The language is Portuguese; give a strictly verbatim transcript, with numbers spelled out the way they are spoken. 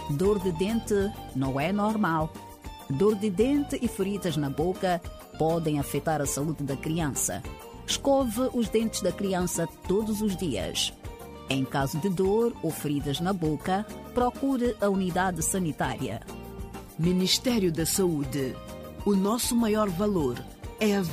Dor de dente não é normal. Dor de dente e feridas na boca podem afetar a saúde da criança. Escove os dentes da criança todos os dias. Em caso de dor ou feridas na boca, procure a unidade sanitária. Ministério da Saúde. O nosso maior valor é a